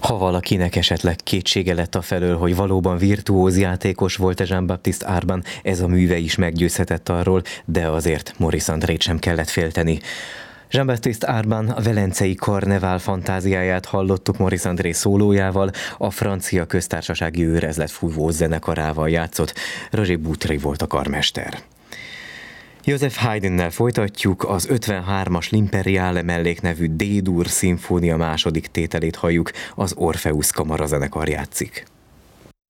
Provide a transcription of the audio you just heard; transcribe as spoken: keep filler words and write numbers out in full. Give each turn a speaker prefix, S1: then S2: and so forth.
S1: Ha valakinek esetleg kétsége lett a felől, hogy valóban virtuóz játékos volt-e Jean-Baptiste Arban, ez a műve is meggyőzhetett arról, de azért Maurice Andrét sem kellett félteni. Jean-Baptiste Arban a velencei karnevál fantáziáját hallottuk Maurice André szólójával, a francia köztársasági őrezlet fúvó zenekarával játszott, Roger Boutry volt a karmester. Joseph Haydnnel folytatjuk, az ötvenhármas L'Imperiale melléknevű D-dur szimfónia második tételét halljuk, az Orpheus kamarazenekar játszik.